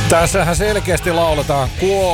Tässähän selkeästi lauletaan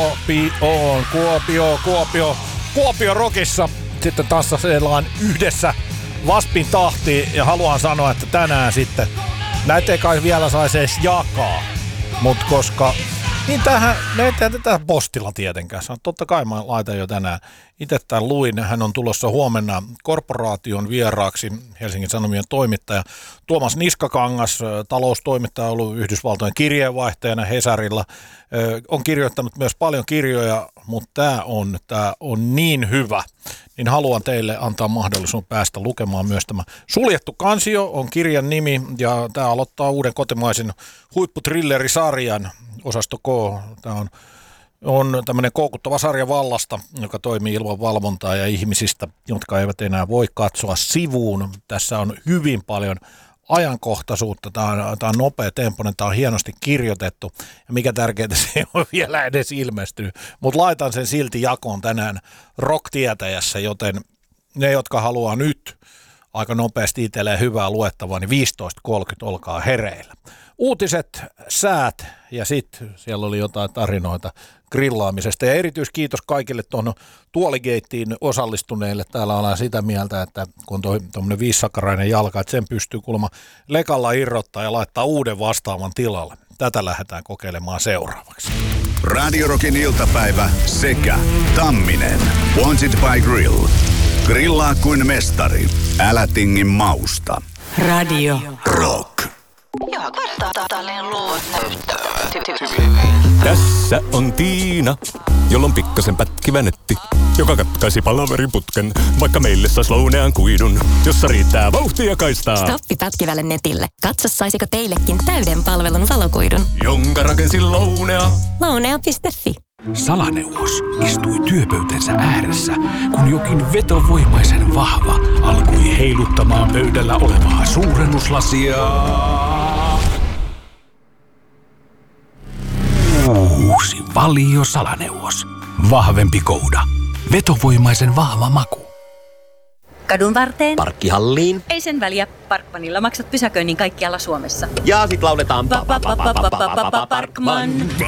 Kuopio rockissa. Sitten tanssaillaan yhdessä Waspin tahtiin ja haluan sanoa, että tänään sitten näitä ei kai vielä saisi edes jakaa. Mutta koska niin ne ei tätä postilla tietenkään. Totta kai mä laitan jo tänään. Itse tämän luin. Hän on tulossa huomenna korporaation vieraaksi. Helsingin Sanomien toimittaja Tuomas Niskakangas, taloustoimittaja, ollut Yhdysvaltojen kirjeenvaihtajana Hesarilla. On kirjoittanut myös paljon kirjoja, mutta tämä on niin hyvä. Niin haluan teille antaa mahdollisuuden päästä lukemaan myös tämä Suljettu kansio on kirjan nimi. Ja tämä aloittaa uuden kotimaisen huipputhrillerisarjan osasto K. Tämä on tämmöinen koukuttava sarja vallasta, joka toimii ilman valvontaa ja ihmisistä, jotka eivät enää voi katsoa sivuun. Tässä on hyvin paljon ajankohtaisuutta. Tämä on nopea tempoinen, tämä on hienosti kirjoitettu ja mikä tärkeintä, se ei ole vielä edes ilmestynyt. Mutta laitan sen silti jakoon tänään Rock-tietäjässä, joten ne, jotka haluaa nyt aika nopeasti itselleen hyvää luettavaa, niin 15.30 olkaa hereillä. Uutiset, säät ja sitten siellä oli jotain tarinoita grillaamisesta. Ja erityiskiitos kaikille tuohon tuoligeittiin osallistuneille. Täällä ollaan sitä mieltä, että kun on tuommoinen 5-sakarainen jalka, että sen pystyy kuulemma lekalla irrottaa ja laittaa uuden vastaavan tilalle. Tätä lähdetään kokeilemaan seuraavaksi. Radio Rockin iltapäivä sekä Tamminen. Wanted by Grill. Grillaa kuin mestari. Älä tingi mausta. Radio Rock. Joka kvartaalin luot näyttävät. Tässä on Tiina, jolla on pikkasen pätkivä netti, joka katkaisi palaveriputken, vaikka meille sais lounean kuidun, jossa riittää vauhtia kaistaa. Stoppi pätkivälle netille. Katso, saisiko teillekin täyden palvelun valokuidun. Jonka rakensin Lounea. Lounea.fi. Salaneuvos istui työpöytänsä ääressä, kun jokin vetovoimaisen vahva alkoi heiluttamaan pöydällä olevaa suurennuslasia. Uusi Valio Salaneuvos. Vahvempi kouda. Vetovoimaisen vahva maku. Kadun varteen. Parkkihalliin. Ei sen väliä. Parkmanilla maksat pysäköinnin kaikkialla Suomessa. Ja sit lauletaan Parkman.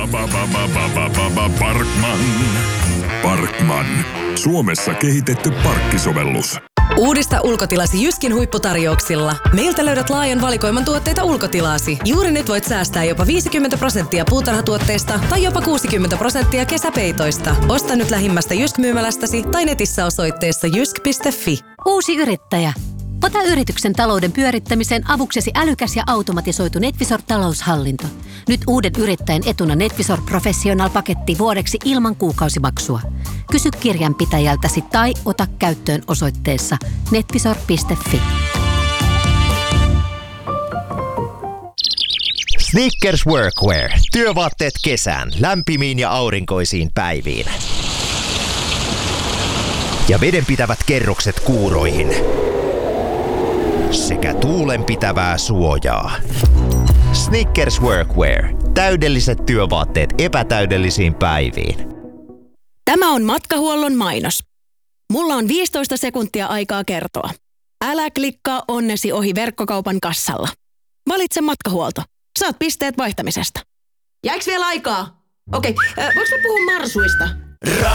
Parkman. Suomessa kehitetty parkkisovellus. Uudista ulkotilasi Jyskin huipputarjouksilla. Meiltä löydät laajan valikoiman tuotteita ulkotilasi. Juuri nyt voit säästää jopa 50% puutarhatuotteista tai jopa 60% kesäpeitoista. Osta nyt lähimmästä Jysk-myymälästäsi tai netissä osoitteessa jysk.fi. Uusi yrittäjä. Ota yrityksen talouden pyörittämiseen avuksesi älykäs ja automatisoitu NetVisor taloushallinto. Nyt uuden yrittäjän etuna NetVisor Professional-paketti vuodeksi ilman kuukausimaksua. Kysy kirjanpitäjältäsi tai ota käyttöön osoitteessa netvisor.fi. Snickers Workwear. Työvaatteet kesään, lämpimiin ja aurinkoisiin päiviin. Ja vedenpitävät kerrokset kuuroihin. Sekä tuulenpitävää suojaa. Snickers Workwear. Täydelliset työvaatteet epätäydellisiin päiviin. Tämä on matkahuollon mainos. Mulla on 15 sekuntia aikaa kertoa. Älä klikkaa onnesi ohi verkkokaupan kassalla. Valitse matkahuolto. Saat pisteet vaihtamisesta. Jääks vielä aikaa? Okei, voiko mä puhua marsuista?